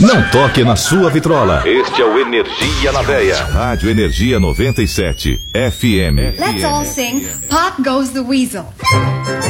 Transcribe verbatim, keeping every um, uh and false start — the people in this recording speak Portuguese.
Não toque na sua vitrola. Este é o Energia na Veia. Rádio Energia noventa e sete F M. Let's all sing Pop Goes the Weasel.